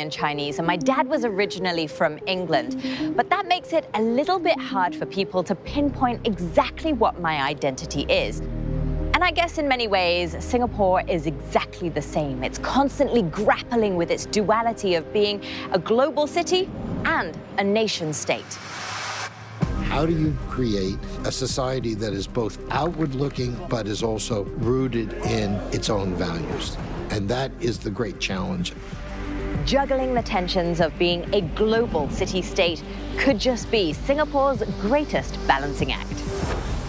Hawaiian Chinese, and my dad was originally from England. But that makes it a little bit hard for people to pinpoint exactly what my identity is. And I guess in many ways, Singapore is exactly the same. It's constantly grappling with its duality of being a global city and a nation state. How do you create a society that is both outward-looking but is also rooted in its own values? And that is the great challenge. Juggling the tensions of being a global city-state could just be Singapore's greatest balancing act.